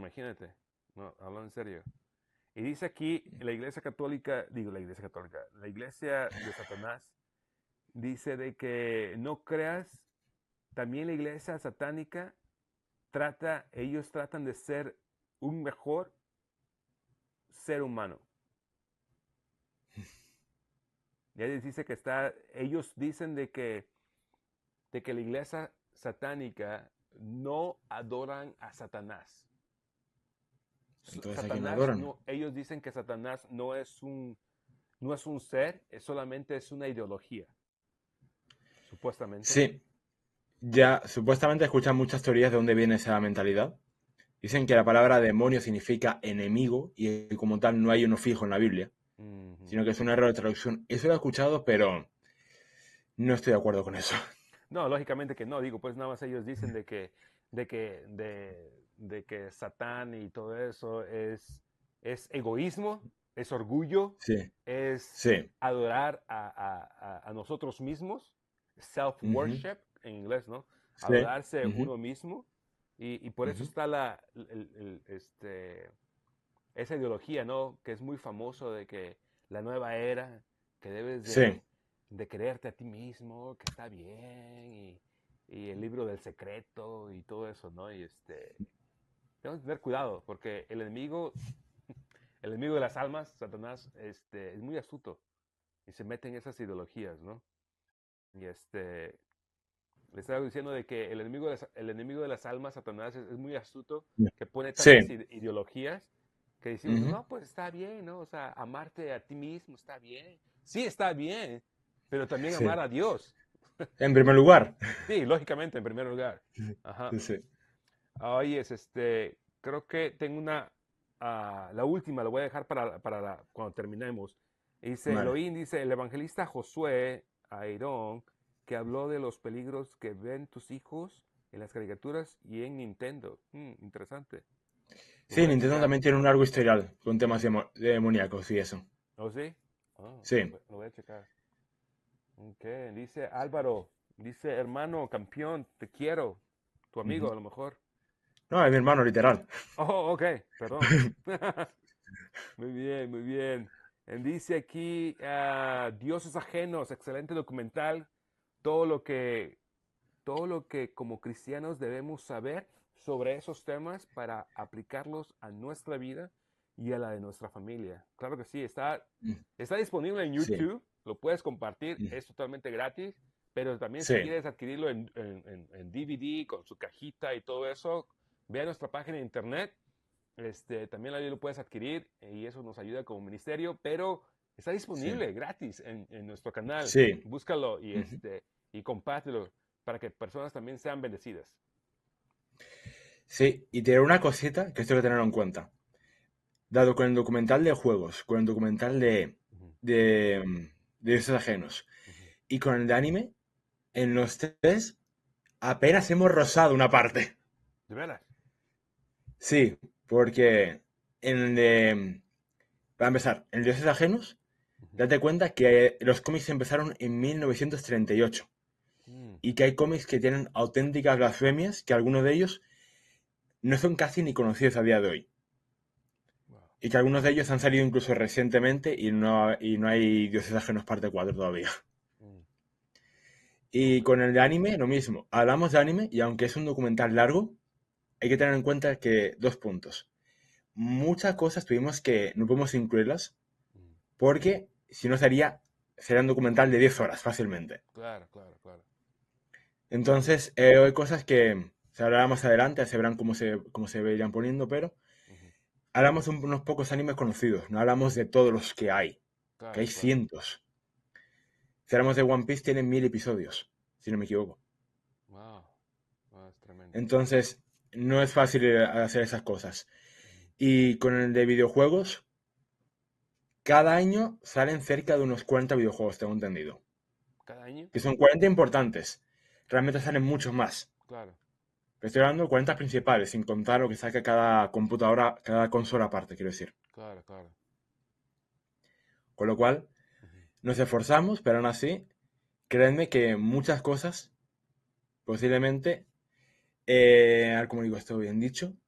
imagínate. No, hablo en serio. Y dice aquí, la iglesia católica, digo la iglesia católica, la iglesia de Satanás, dice de que no creas, también la iglesia satánica ellos tratan de ser un mejor ser humano. Y ahí dice que ellos dicen de que la iglesia satánica no adoran a Satanás. Entonces, ¿a quién Satanás adoran? no, ellos dicen que Satanás no es un ser, solamente es una ideología, supuestamente. Sí, ya supuestamente escuchan muchas teorías de dónde viene esa mentalidad. Dicen que la palabra demonio significa enemigo y como tal no hay uno fijo en la Biblia, Ujú. sino que es un error de traducción. Eso lo he escuchado, pero no estoy de acuerdo con eso. No, lógicamente que no, digo, pues nada más ellos dicen de que Satán y todo eso es egoísmo, es orgullo, Sí, es sí. adorar a nosotros mismos, Ujú, self-worship en inglés, ¿no? sí. Adorarse Ujú, uno mismo. Y por eso ujú, está esa ideología, ¿no? Que es muy famoso de que la nueva era, que debes de, sí. de creerte a ti mismo, que está bien, y el libro del secreto y todo eso, ¿no? Tenemos que tener cuidado, porque el enemigo de las almas, Satanás, es muy astuto y se mete en esas ideologías, ¿no? Y le estaba diciendo de que el enemigo de las almas, Satanás, es muy astuto, que pone tantas Sí. ideologías que decimos, Ujú. no, pues está bien, ¿no? O sea, amarte a ti mismo está bien. Sí, está bien, pero también amar Sí. a Dios. En primer lugar. Sí, lógicamente, en primer lugar. Ajá. Sí, sí. Oye, creo que tengo la última, la voy a dejar para cuando terminemos. Dice, Vale. Elohim, dice, el evangelista Josué Airón, que habló de los peligros que ven tus hijos en las caricaturas y en Nintendo. Interesante. Lo Sí, voy a Nintendo checar. también tiene un largo historial con temas demoníacos y eso. ¿Oh, sí? Oh, lo, Sí. voy lo voy a checar. Ok, dice Álvaro, dice, hermano, campeón, te quiero. Tu amigo, Ujú. a lo mejor. No, es mi hermano, literal. Oh, ok, perdón. Muy bien, muy bien. Dice aquí, Dioses ajenos, excelente documental. Todo lo que, todo lo que como cristianos debemos saber sobre esos temas para aplicarlos a nuestra vida y a la de nuestra familia. Claro que sí, está disponible en Sí. YouTube, lo puedes compartir, es totalmente gratis, pero también si Sí. quieres adquirirlo en DVD con su cajita y todo eso, ve a nuestra página de internet. También ahí lo puedes adquirir y eso nos ayuda como ministerio, pero está Sí. disponible gratis en nuestro canal. Sí. Búscalo Ujú. y compártelo para que personas también sean bendecidas. Sí, y te diré una cosita que esto hay que tenerlo en cuenta. Dado con el documental de juegos, con el documental Ujú, de dioses ajenos ujú. y con el de anime, en los tres apenas hemos rozado una parte. ¿De veras? Sí, porque en el de... Para empezar, en el dioses ajenos, Ujú. date cuenta que los cómics empezaron en 1938 Mm, y que hay cómics que tienen auténticas blasfemias que algunos de ellos no son casi ni conocidos a día de hoy. wow. Y que algunos de ellos han salido incluso recientemente y no hay Dioses Ajenos parte 4 todavía. Mm, Y ok. con el de anime, lo mismo. Hablamos de anime y aunque es un documental largo, hay que tener en cuenta que dos puntos. Muchas cosas tuvimos que, no podemos incluirlas Mm, porque si no sería un documental de 10 horas fácilmente. claro, claro, claro. Sí. Entonces, hay cosas que se hablará más adelante, se verán cómo se irán poniendo, pero Ujú. hablamos de unos pocos animes conocidos, no hablamos de todos los que hay Claro, claro. cientos. Si hablamos de One Piece, tiene 1000 episodios, si no me equivoco. Wow. Wow, es tremendo. Entonces, no es fácil hacer esas cosas. Ujú. Y con el de videojuegos, cada año salen cerca de unos 40 videojuegos, tengo entendido. ¿Cada año? Que son 40 importantes. Realmente salen muchos más. Claro, Pero estoy hablando de 40 principales, sin contar lo que saca cada computadora, cada consola aparte, quiero decir. claro, claro. Con lo cual, Ujú. nos esforzamos, pero aún así, créanme que muchas cosas, posiblemente, a ver cómo digo esto bien dicho,